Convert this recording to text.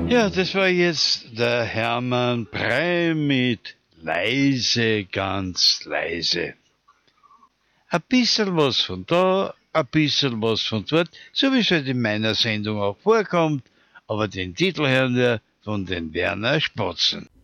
Ja, das war jetzt der Hermann Prey mit Leise, ganz leise. Ein bisschen was von da, ein bisschen was von dort, so wie es halt in meiner Sendung auch vorkommt, aber den Titel hören wir von den Werner Spatzen.